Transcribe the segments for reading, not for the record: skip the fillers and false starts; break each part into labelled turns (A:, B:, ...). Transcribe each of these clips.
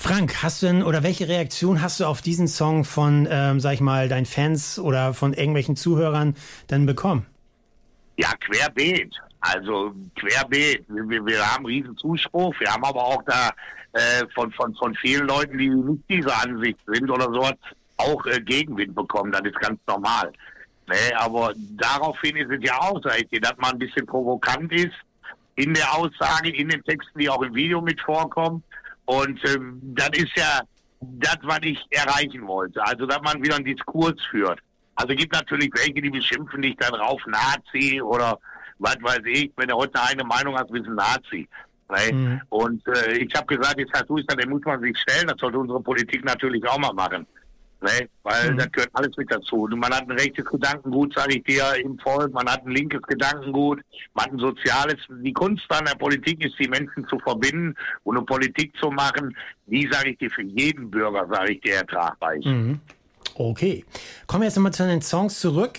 A: Frank, hast du denn oder welche Reaktion hast du auf diesen Song von, sag ich mal, deinen Fans oder von irgendwelchen Zuhörern denn bekommen?
B: Ja, querbeet. Also querbeet. Wir haben riesen Zuspruch. Wir haben aber auch da von vielen Leuten, die nicht dieser Ansicht sind oder sowas, auch Gegenwind bekommen. Das ist ganz normal. Ne? Aber daraufhin ist es ja auch, sag ich dir, dass man ein bisschen provokant ist in der Aussage, in den Texten, die auch im Video mit vorkommen. Und das ist ja das, was ich erreichen wollte. Also, dass man wieder einen Diskurs führt. Also, es gibt natürlich welche, die beschimpfen dich da drauf, Nazi oder was weiß ich. Wenn du heute eine Meinung hast, bist du ein Nazi. Ne? Mhm. Und ich habe gesagt, jetzt hast du es, dann muss man sich stellen. Das sollte unsere Politik natürlich auch mal machen. Ne? Weil das gehört alles mit dazu. Und man hat ein rechtes Gedankengut, sage ich dir, im Volk. Man hat ein linkes Gedankengut. Man hat ein soziales. Die Kunst an der Politik ist, die Menschen zu verbinden und eine Politik zu machen, die, sage ich dir, für jeden Bürger, sage ich dir, ertragbar ist.
A: Mhm. Okay. Kommen wir jetzt nochmal zu den Songs zurück.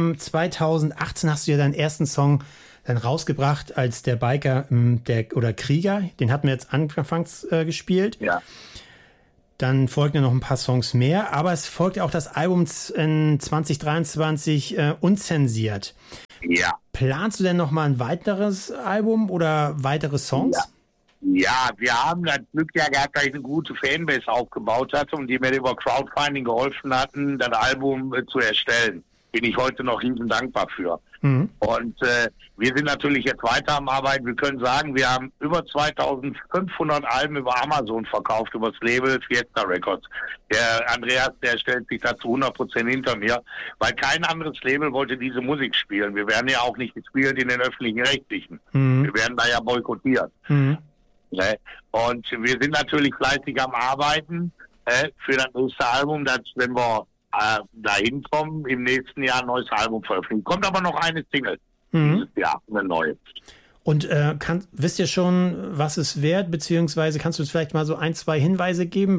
A: 2018 hast du ja deinen ersten Song dann rausgebracht als der Biker oder Krieger. Den hatten wir jetzt anfangs gespielt.
B: Ja.
A: Dann folgten ja noch ein paar Songs mehr, aber es folgte auch das Album in 2023 unzensiert.
B: Ja.
A: Planst du denn noch mal ein weiteres Album oder weitere Songs?
B: Ja, wir haben das Glück ja gehabt, dass ich eine gute Fanbase aufgebaut hatte und die mir über Crowdfunding geholfen hatten, das Album zu erstellen. Bin ich heute noch riesen dankbar für. Mhm. Und wir sind natürlich jetzt weiter am Arbeiten. Wir können sagen, wir haben über 2500 Alben über Amazon verkauft, über das Label Fiesta Records. Der Andreas, der stellt sich da zu 100% hinter mir, weil kein anderes Label wollte diese Musik spielen. Wir werden ja auch nicht gespielt in den öffentlichen Rechtlichen. Mhm. Wir werden da ja boykottiert. Mhm. Ne? Und wir sind natürlich fleißig am Arbeiten für das nächste Album, dass, wenn wir dahin kommen, im nächsten Jahr ein neues Album veröffentlichen. Kommt aber noch eine Single dieses Jahr, eine neue.
A: Und wisst ihr schon, was es wert, beziehungsweise kannst du uns vielleicht mal so 1, 2 Hinweise geben,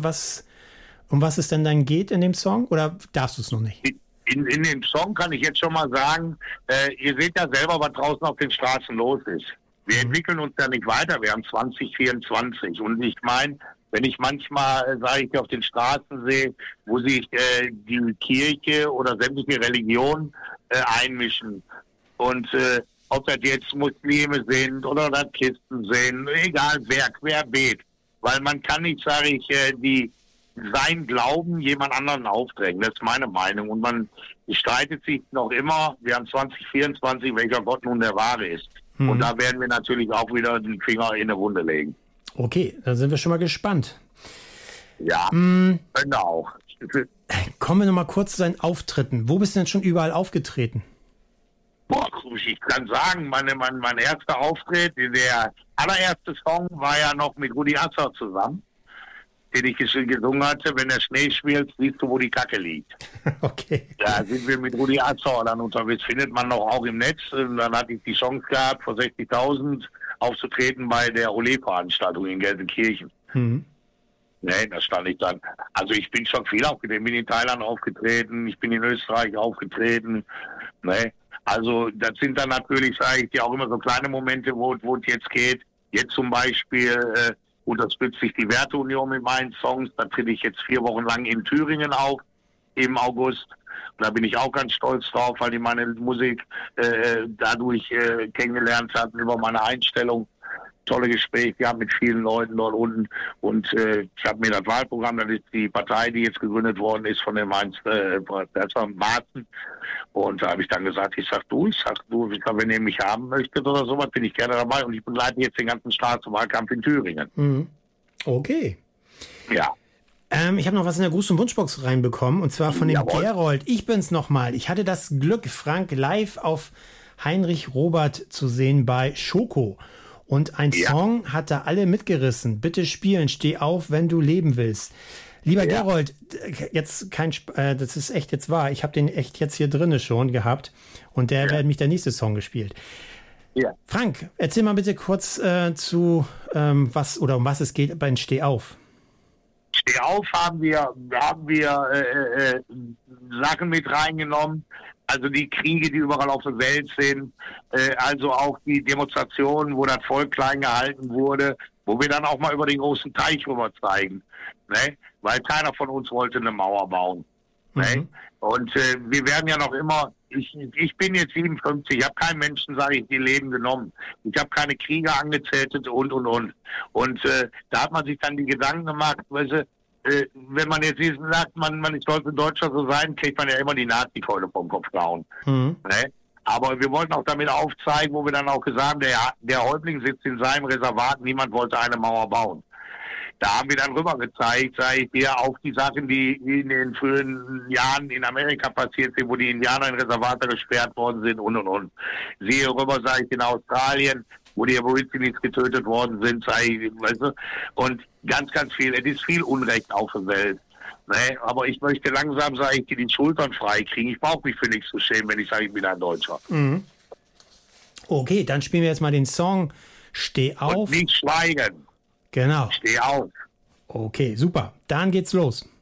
A: um was es denn dann geht in dem Song, oder darfst du es noch nicht?
B: In dem Song kann ich jetzt schon mal sagen, ihr seht ja selber, was draußen auf den Straßen los ist. Wir entwickeln uns ja nicht weiter, wir haben 2024 und ich meine, wenn ich manchmal, sage ich, auf den Straßen sehe, wo sich die Kirche oder sämtliche Religionen einmischen und ob das jetzt Muslime sind oder das Christen sind, egal wer, querbeet, weil man kann nicht, sage ich, sein Glauben jemand anderen aufdrängen, das ist meine Meinung und man streitet sich noch immer, wir haben 2024, welcher Gott nun der wahre ist. Und da werden wir natürlich auch wieder den Finger in eine Wunde legen.
A: Okay, dann sind wir schon mal gespannt.
B: Ja, genau.
A: Kommen wir noch mal kurz zu deinen Auftritten. Wo bist du denn schon überall aufgetreten?
B: Boah, ich kann sagen, mein erster Auftritt, der allererste Song war ja noch mit Rudi Assauer zusammen, den ich gesungen hatte, wenn der Schnee schmilzt, siehst du, wo die Kacke liegt.
A: Okay.
B: Da sind wir mit Rudi Assauer dann unterwegs, findet man noch auch im Netz. Und dann hatte ich die Chance gehabt, vor 60.000 aufzutreten bei der Ole-Veranstaltung in Gelsenkirchen. Mhm. Ne, da stand ich dann. Also ich bin schon viel aufgetreten, bin in Thailand aufgetreten, ich bin in Österreich aufgetreten. Ne? Also das sind dann natürlich, sage ich dir, auch immer so kleine Momente, wo es jetzt geht. Jetzt zum Beispiel unterstütze ich die Werteunion mit meinen Songs. Da trete ich jetzt 4 Wochen lang in Thüringen auf, im August. Und da bin ich auch ganz stolz drauf, weil die meine Musik dadurch kennengelernt hatten, über meine Einstellung. Tolle Gespräche gehabt mit vielen Leuten dort unten. Und ich habe mir das Wahlprogramm, das ist die Partei, die jetzt gegründet worden ist von dem Marzen. Und da habe ich dann gesagt, ich sag, wenn ihr mich haben möchtet oder sowas, bin ich gerne dabei. Und ich begleite jetzt den ganzen Staatswahlkampf in Thüringen.
A: Mhm. Okay.
B: Ja.
A: Ich habe noch was in der Gruß- und Wunschbox reinbekommen, und zwar von dem Gerold. Ich bin's nochmal. Ich hatte das Glück, Frank live auf Heinrich Robert zu sehen bei Schoko. Und ein Song hat da alle mitgerissen. Bitte spielen, steh auf, wenn du leben willst. Lieber Gerold, jetzt das ist echt jetzt wahr. Ich habe den echt jetzt hier drinne schon gehabt. Und der wird mich der nächste Song gespielt. Ja. Frank, erzähl mal bitte kurz um was es geht bei Steh auf.
B: Steh auf haben wir Sachen mit reingenommen. also die Kriege, die überall auf der Welt sind, also auch die Demonstrationen, wo das Volk klein gehalten wurde, wo wir dann auch mal über den großen Teich rüber zeigen, ne? Weil keiner von uns wollte eine Mauer bauen. Ne? Und wir werden ja noch immer, ich bin jetzt 57, ich habe keinen Menschen, sage ich, die Leben genommen. Ich habe keine Kriege angezettelt und. Und da hat man sich dann die Gedanken gemacht, weißt du, wenn man jetzt sagt, man ist stolz in Deutschland so sein, kriegt man ja immer die Nazi-Keule vom Kopf gehauen. Ne? Aber wir wollten auch damit aufzeigen, wo wir dann auch gesagt haben, der Häuptling sitzt in seinem Reservat, niemand wollte eine Mauer bauen. Da haben wir dann rüber gezeigt, sage ich dir, auch die Sachen, die in den frühen Jahren in Amerika passiert sind, wo die Indianer in Reservate gesperrt worden sind und. Siehe rüber, sage ich, in Australien, wo die Aborigines getötet worden sind, sage ich, weißt du, und ganz, ganz viel. Es ist viel Unrecht auf der Welt. Ne? Aber ich möchte langsam, sage ich, die Schultern frei kriegen. Ich brauche mich für nichts zu schämen, wenn ich sage, ich bin ein Deutscher.
A: Okay, dann spielen wir jetzt mal den Song Steh auf.
B: Und nicht schweigen.
A: Genau.
B: Steh auf.
A: Okay, super. Dann geht's los.